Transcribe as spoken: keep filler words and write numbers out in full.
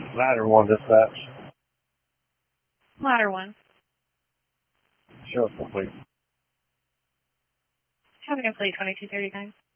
Ladder one dispatch. Ladder one. Show us complete. Have a complete twenty-two thirty-nine.